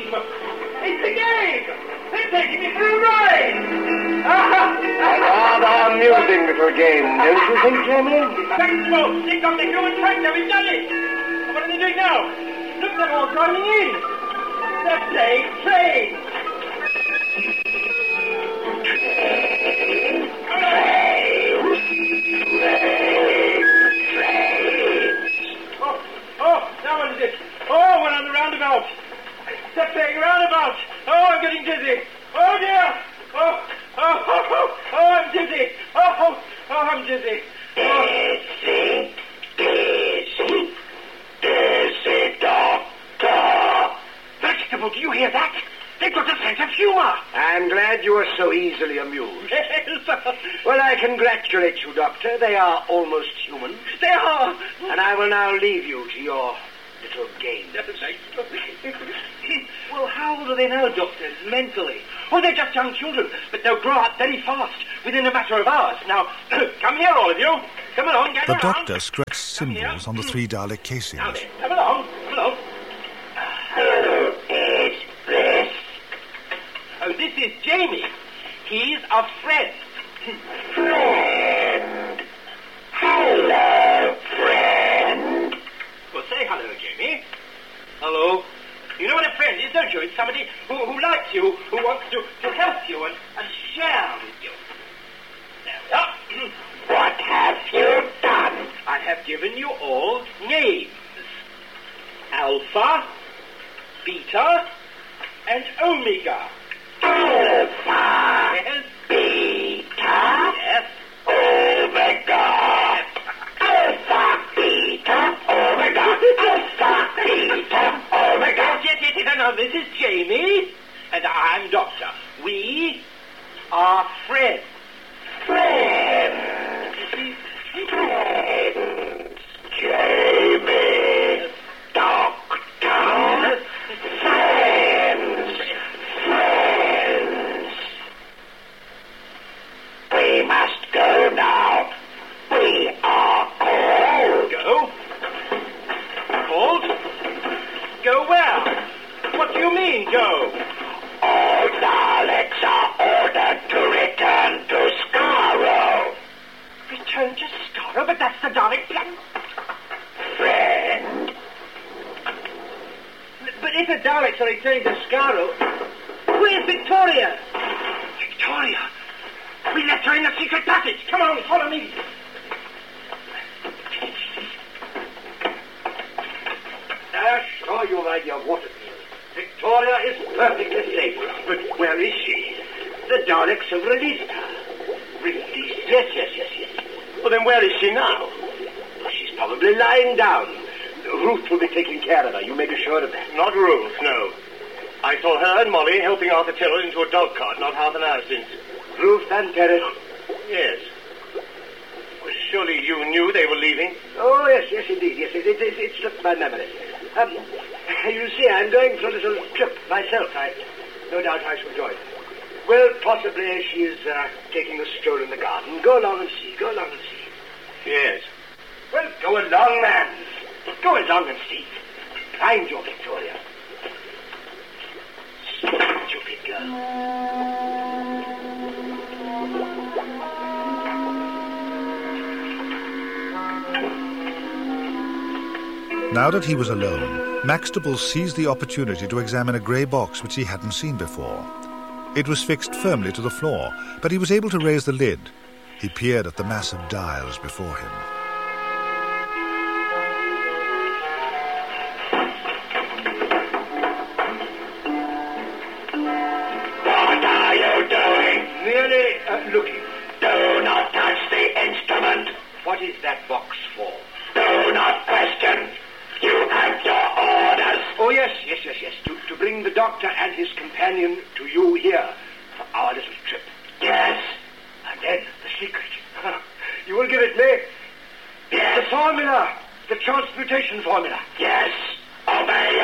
It's a game! They're taking me for a ride! A rather amusing little game, don't you think, Jamie? Thanks, Bob. They've got the human tractor. We've done it. What are they doing now? Look, they're all driving in. They're playing train. Oh, now what is it? Oh, one on the roundabout. They're playing roundabout. Oh, I'm getting dizzy. Oh, dear. Oh, I'm dizzy. Oh, I'm dizzy. Dizzy, Doctor. Vegetable, do you hear that? They've got a sense of humour. I'm glad you are so easily amused. Yes. Well, I congratulate you, Doctor. They are almost human. They are. And I will now leave you to your little game. Well, how old are they now, Doctor, mentally? Oh, they're just young children, but they'll grow up very fast, within a matter of hours. Now, come here, all of you. Come along, get around. The doctor scratched symbols on the 3 Dalek casings. Now then, come along. Who is this? Oh, this is Jamie. He's a friend. Friend. Hello, friend. Well, say hello, Jamie. Hello. You know what a friend is, don't you? It's somebody who likes you, who wants to help you and share with you. There we are. What have you done? I have given you all names. Alpha, Beta, and Omega. Alpha. Yes. Beta. Yes. Omega. Alpha, Beta, Omega. Alpha, Beta, Omega. Yes. No, this is Jamie, and I'm Doctor. We are friends. Friends. Friends. Jamie. Doctor. Friends. Friends. We must go now. We are called. Go? Called? Go where? What do you mean, go? All Daleks are ordered to return to Skaro. Return to Skaro? But that's the Dalek plan. Friend. But if the Daleks are returning to Skaro, where's Victoria? Victoria? We left her in the secret passage. Come on, follow me. I assure you, my dear Waterfield, Victoria is perfectly safe. But where is she? The Daleks have released her. Released? Yes. Well, then where is she now? She's probably lying down. Ruth will be taking care of her. You may be sure of that. Not Ruth, no. I saw her and Molly helping Arthur Tyrrell into a dog cart not half an hour since. Ruth and Terry? Yes. Well, surely you knew they were leaving? Oh, yes, indeed. Yes, it slipped my memory. You see, I'm going for a little trip myself. No doubt I shall join. Well, possibly she is taking a stroll in the garden. Go along and see. Yes. Well, go along, man. Go along and see. Find your Victoria. Stupid girl. Now that he was alone, Maxtable seized the opportunity to examine a grey box which he hadn't seen before. It was fixed firmly to the floor, but he was able to raise the lid. He peered at the mass of dials before him. What are you doing? Merely looking. Do not touch the instrument. What is that box for? Do not question. You have your orders. Oh, yes. To bring the doctor and his companion to you here for our little trip. Yes. And then the secret. You will give it me? Yes. The formula. The transmutation formula. Yes. Obey